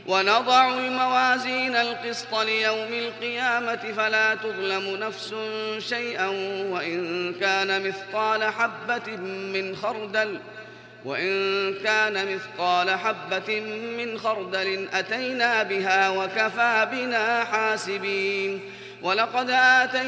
ونضع الموازين القسط ليوم القيامة فلا تظلم نفس شيئا وإن كان مثقال حبة من خردل أتينا بها وكفى بنا حاسبين. ولقد